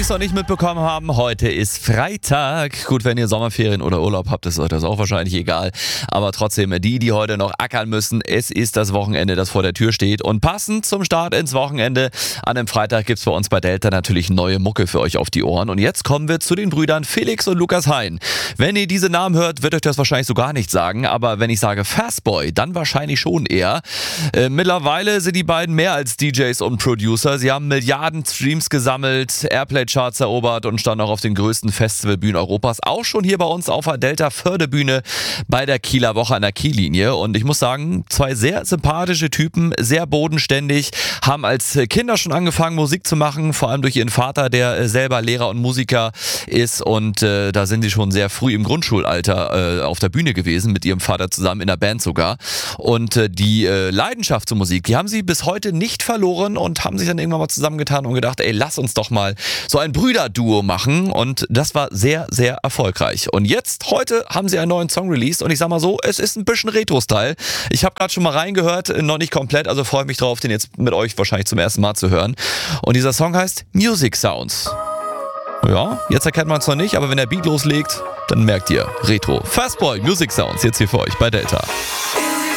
es noch nicht mitbekommen haben, heute ist Freitag. Gut, wenn ihr Sommerferien oder Urlaub habt, ist euch das auch wahrscheinlich egal. Aber trotzdem, die heute noch ackern müssen, es ist das Wochenende, das vor der Tür steht. Und passend zum Start ins Wochenende, an dem Freitag gibt es bei uns bei Delta natürlich neue Mucke für euch auf die Ohren. Und jetzt kommen wir zu den Brüdern Felix und Lukas Hein. Wenn ihr diese Namen hört, wird euch das wahrscheinlich so gar nicht sagen. Aber wenn ich sage Fastboy, dann wahrscheinlich schon eher. Mittlerweile sind die beiden mehr als DJs und Producer. Sie haben Milliarden Streams gesammelt, Airplay-Charts erobert und standen auch auf den größten Festivalbühnen Europas. Auch schon hier bei uns auf der Delta-Fördebühne bei der Kieler Woche an der Kiellinie. Und ich muss sagen, zwei sehr sympathische Typen, sehr bodenständig, haben als Kinder schon angefangen, Musik zu machen, vor allem durch ihren Vater, der selber Lehrer und Musiker ist. Und da sind sie schon sehr früh im Grundschulalter auf der Bühne gewesen, mit ihrem Vater zusammen in der Band sogar. Und die Leidenschaft zur Musik, die haben sie bis heute nicht verloren und haben sich dann irgendwann mal zusammengetan und gedacht, ey, lass uns doch mal so ein Brüderduo machen. Und das war sehr, sehr erfolgreich. Und jetzt, heute, haben sie einen neuen Song released und ich sag mal so, es ist ein bisschen Retro-Style. Ich habe gerade schon mal reingehört, noch nicht komplett, also freue mich drauf, den jetzt mit euch wahrscheinlich zum ersten Mal zu hören. Und dieser Song heißt Music Sounds. Ja, jetzt erkennt man es noch nicht, aber wenn der Beat loslegt, dann merkt ihr Retro. Fastboy, Music Sounds, jetzt hier für euch bei Delta.